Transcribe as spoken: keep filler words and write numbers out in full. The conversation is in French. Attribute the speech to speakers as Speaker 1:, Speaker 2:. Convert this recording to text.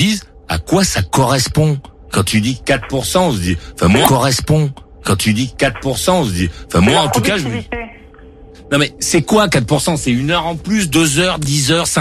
Speaker 1: dise à quoi ça correspond. Quand tu dis quatre pour cent, on se dit, enfin moi, correspond. Quand tu dis quatre pour cent, on se dit, enfin moi en tout cas, je me dis, non mais c'est quoi quatre pour cent? C'est une heure en plus, deux heures, dix heures, cinq